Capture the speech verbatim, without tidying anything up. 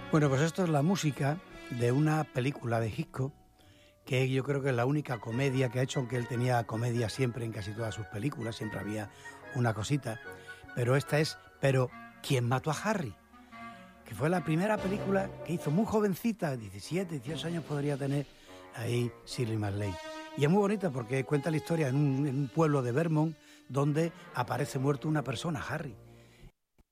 Bueno, pues esto es la música de una película de Hitchcock, que yo creo que es la única comedia que ha hecho, aunque él tenía comedia siempre en casi todas sus películas, siempre había una cosita, pero esta es Pero ¿quién mató a Harry?, que fue la primera película que hizo muy jovencita, diecisiete, dieciocho años podría tener ahí Shirley MacLaine. Y es muy bonita porque cuenta la historia en un, en un pueblo de Vermont donde aparece muerto una persona, Harry.